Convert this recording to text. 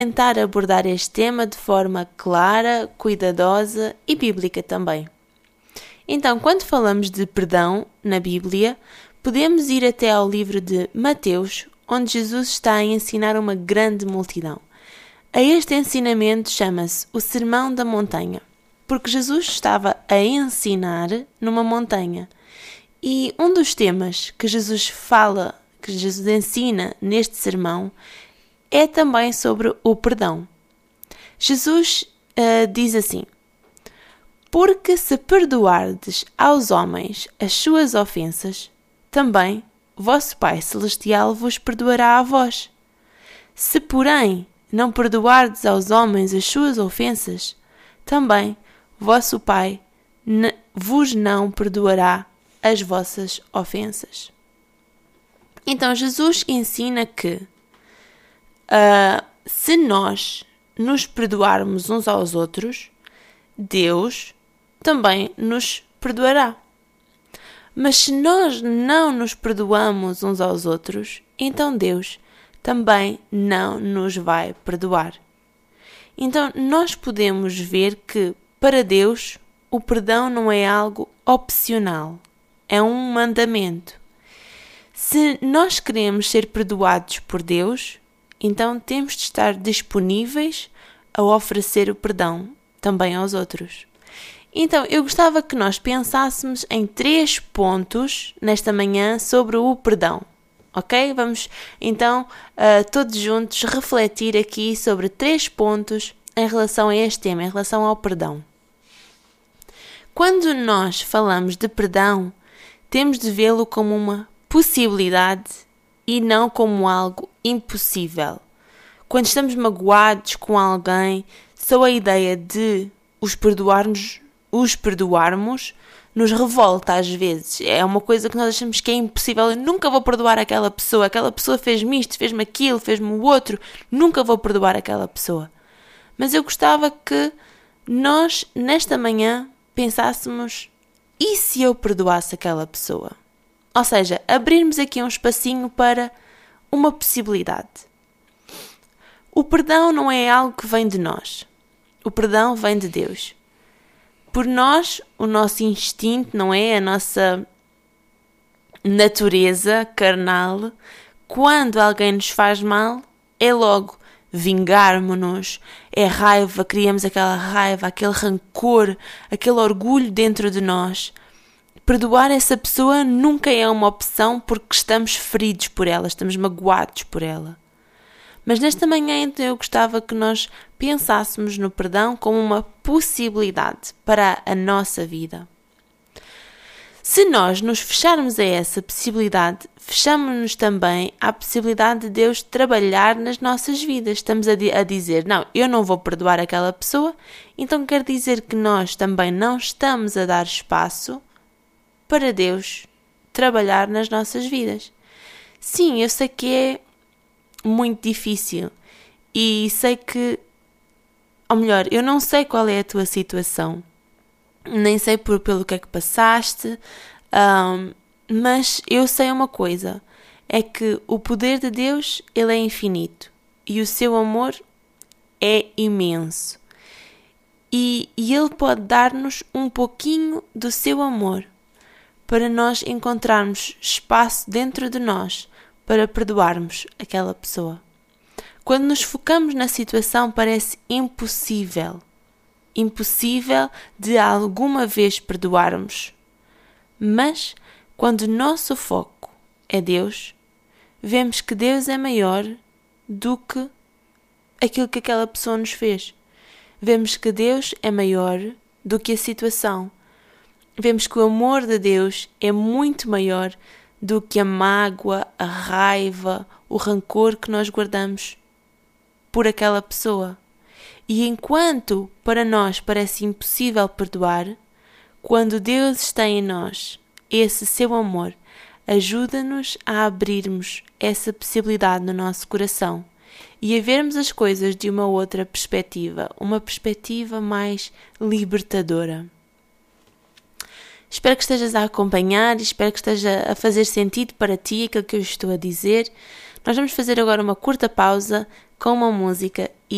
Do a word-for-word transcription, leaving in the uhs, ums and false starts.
tentar abordar este tema de forma clara, cuidadosa e bíblica também. Então, quando falamos de perdão na Bíblia, podemos ir até ao livro de Mateus, onde Jesus está a ensinar uma grande multidão. A este ensinamento chama-se o Sermão da Montanha, porque Jesus estava a ensinar numa montanha. E um dos temas que Jesus fala, que Jesus ensina neste sermão, é também sobre o perdão. Jesus uh, diz assim: porque se perdoardes aos homens as suas ofensas, também vosso Pai Celestial vos perdoará a vós. Se, porém, não perdoardes aos homens as suas ofensas, também vosso Pai n- vos não perdoará as vossas ofensas. Então, Jesus ensina que uh, se nós nos perdoarmos uns aos outros, Deus também nos perdoará. Mas se nós não nos perdoamos uns aos outros, então Deus também não nos vai perdoar. Então nós podemos ver que para Deus o perdão não é algo opcional, é um mandamento. Se nós queremos ser perdoados por Deus, então temos de estar disponíveis a oferecer o perdão também aos outros. Então, eu gostava que nós pensássemos em três pontos nesta manhã sobre o perdão, ok? Vamos, então, uh, todos juntos refletir aqui sobre três pontos em relação a este tema, em relação ao perdão. Quando nós falamos de perdão, temos de vê-lo como uma possibilidade e não como algo impossível. Quando estamos magoados com alguém, só a ideia de os perdoarmos os perdoarmos nos revolta às vezes. É uma coisa que nós achamos que é impossível. Eu nunca vou perdoar aquela pessoa. Aquela pessoa fez-me isto, fez-me aquilo, fez-me o outro. Nunca vou perdoar aquela pessoa. Mas eu gostava que nós, nesta manhã, pensássemos: e se eu perdoasse aquela pessoa? Ou seja, abrirmos aqui um espacinho para uma possibilidade. O perdão não é algo que vem de nós. O perdão vem de Deus. Por nós, o nosso instinto, não é? A nossa natureza carnal, quando alguém nos faz mal, é logo vingarmos-nos, é raiva, criamos aquela raiva, aquele rancor, aquele orgulho dentro de nós. Perdoar essa pessoa nunca é uma opção porque estamos feridos por ela, estamos magoados por ela. Mas nesta manhã então eu gostava que nós pensássemos no perdão como uma possibilidade para a nossa vida. Se nós nos fecharmos a essa possibilidade, fechamos-nos também à possibilidade de Deus trabalhar nas nossas vidas. Estamos a, di- a dizer, não, eu não vou perdoar aquela pessoa, então quer dizer que nós também não estamos a dar espaço para Deus trabalhar nas nossas vidas. Sim, eu sei que é muito difícil e sei que, ou melhor, eu não sei qual é a tua situação, nem sei por, pelo que é que passaste, um, mas eu sei uma coisa, é que o poder de Deus, ele é infinito e o seu amor é imenso e, e ele pode dar-nos um pouquinho do seu amor para nós encontrarmos espaço dentro de nós para perdoarmos aquela pessoa. Quando nos focamos na situação, parece impossível. Impossível de alguma vez perdoarmos. Mas, quando o nosso foco é Deus, vemos que Deus é maior do que aquilo que aquela pessoa nos fez. Vemos que Deus é maior do que a situação. Vemos que o amor de Deus é muito maior do que a mágoa, a raiva, o rancor que nós guardamos por aquela pessoa. E enquanto para nós parece impossível perdoar, quando Deus está em nós, esse seu amor ajuda-nos a abrirmos essa possibilidade no nosso coração e a vermos as coisas de uma outra perspectiva, uma perspectiva mais libertadora. Espero que estejas a acompanhar e espero que esteja a fazer sentido para ti aquilo que eu estou a dizer. Nós vamos fazer agora uma curta pausa com uma música e